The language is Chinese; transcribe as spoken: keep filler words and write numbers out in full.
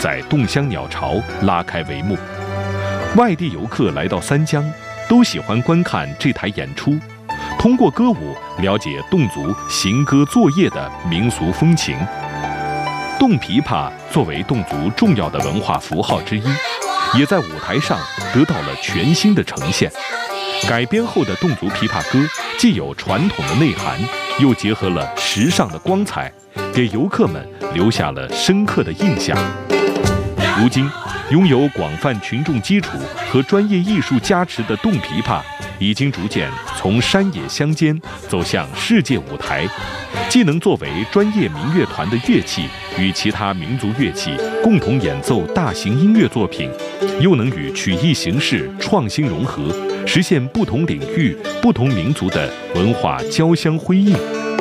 在洞乡鸟巢拉开帷幕。外地游客来到三江，都喜欢观看这台演出，通过歌舞了解侗族行歌作业的民俗风情。侗琵琶作为侗族重要的文化符号之一，也在舞台上得到了全新的呈现。改编后的侗族琵琶歌既有传统的内涵，又结合了时尚的光彩，给游客们留下了深刻的印象。如今，拥有广泛群众基础和专业艺术加持的侗琵琶，已经逐渐从山野乡间走向世界舞台，既能作为专业民乐团的乐器，与其他民族乐器共同演奏大型音乐作品，又能与曲艺形式创新融合，实现不同领域、不同民族的文化交相辉映。